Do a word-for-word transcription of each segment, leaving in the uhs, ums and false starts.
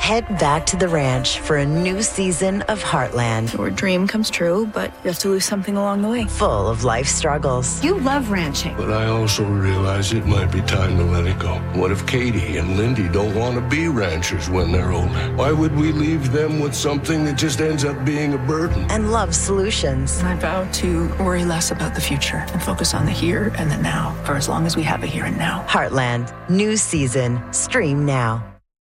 Head back to the ranch for a new season of Heartland. Your dream comes true, but you have to lose something along the way. Full of life struggles. You love ranching. But I also realize it might be time to let it go. What if Katie and Lindy don't want to be ranchers when they're older? Why would we leave them with something that just ends up being a burden? And love solutions. I vow to worry less about the future and focus on the here and the now for as long as we have a here and now. Heartland, new season. Stream now.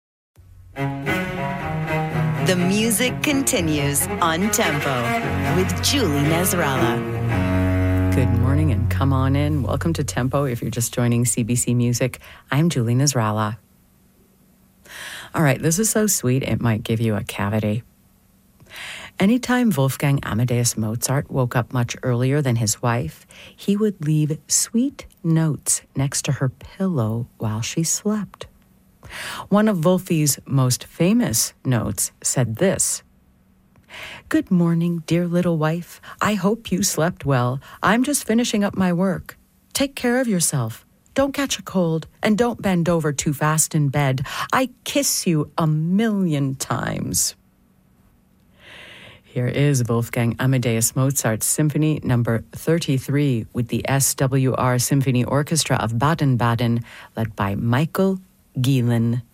The music continues on Tempo with Julie Nasrallah. Good morning and come on in. Welcome to Tempo. If you're just joining C B C Music, I'm Julie Nasrallah. All right, this is so sweet it might give you a cavity. Anytime Wolfgang Amadeus Mozart woke up much earlier than his wife, he would leave sweet notes next to her pillow while she slept. One of Wolfie's most famous notes said this: "Good morning, dear little wife. I hope you slept well. I'm just finishing up my work. Take care of yourself. Don't catch a cold, and don't bend over too fast in bed. I kiss you a million times." Here is Wolfgang Amadeus Mozart's Symphony Number thirty-three with the S W R Symphony Orchestra of Baden-Baden, led by Michael Gielen.